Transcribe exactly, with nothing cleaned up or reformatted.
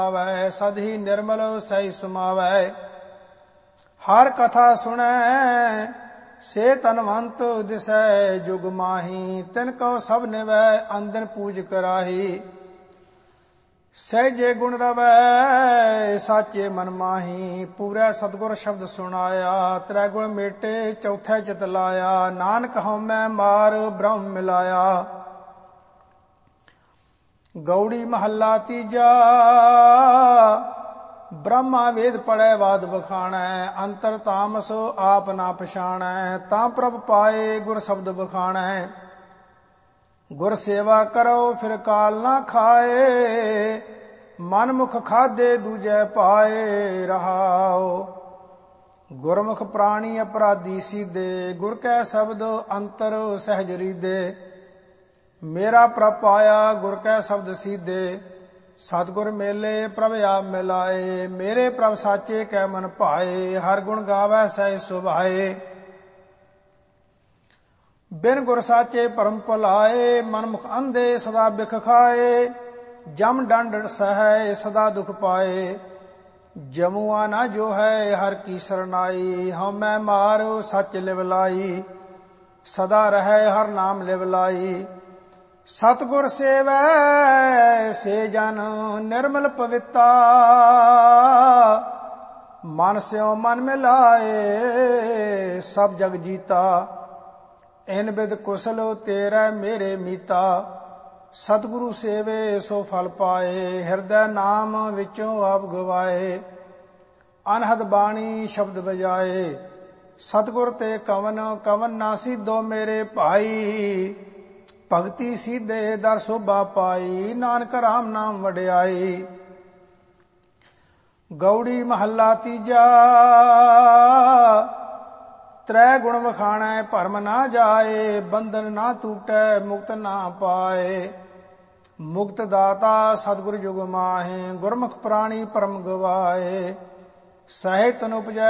सद ही निर्मल सही सुमावै। हर कथा सुनै से तनवंत दिसै जुग माही। तिनको सब निवै अंदन पूज कराही। सहजे गुण रवै साचे मन माही। पूरै सतगुर शब्द सुनाया त्रै गुण मेटे चौथे चित लाया। नानक हउमੈ मार ब्रह्म मिलाया। गौड़ी महला तीजा ब्रह्मा वेद पढ़ै वाद बखाणै। अंतर तामस आप ना पछाणै। तां प्रभ पाए गुर शब्द बखाणै। गुर सेवा करो फिर काल ना खाए। मन मुख खाधे दूजै पाए रहाओ। गुरमुख प्राणी अपराधी सीधे। गुर कै शब्द अंतर सहज रीदे। मेरा प्रभ पाया गुर कै शब्द सीधे। सतगुर मेले प्रभ आप मिलाए। मेरे प्रभ साचे कै मन भाए। हर गुण गावै सह सुभाए। बिन गुर साचे परम भुलाए। मनमुख अंधे सदा बिख खाए। जम डंड सहै सदा दुख पाए। जमुआ ना जो है हर की सरनाई। हउमੈ मार सच लिवलाई। सदा रहै हर नाम लिवलाई। सतगुर सेवै से जन निर्मल पविता। मन स्यों मन मिलाए सब जग जीता। इन बिद कुशल तेरै मेरे मीता। सतगुरु सेवे सो फल पाए। ਹਿਰਦੈ ਨਾਮ ਵਿੱਚੋਂ ਆਪ ਗਵਾਏ। ਅਨਹਦ ਬਾਣੀ ਸ਼ਬਦ ਬਜਾਏ। ਸਤਗੁਰ ਤੇ ਕਵਨ ਕਵਨ ਨਾ ਸੀਧੋ ਮੇਰੇ ਭਾਈ। ਭਗਤੀ ਸੀਧੇ ਦਰ ਸੋਭਾ ਪਾਈ। ਨਾਨਕ ਰਾਮ ਨਾਮ ਵਡਿਆਈ। ਗੌੜੀ ਮਹੱਲਾ ਤੀਜਾ ਤ੍ਰੈ ਗੁਣ ਵਖਾਣੈ ਭਰਮ ਨਾ ਜਾਏ। ਬੰਧਨ ਨਾ ਟੂਟੈ ਮੁਕਤ ਨਾ ਪਾਏ। ਮੁਕਤ ਦਾਤਾ ਸਤਿਗੁਰ ਜੁਗ ਮਾਹੇ। ਗੁਰਮੁਖ ਪ੍ਰਾਣੀ ਪਰਮ ਗਵਾਏ। ਸਾਹਿਤ ਅਨੁਪਜੈ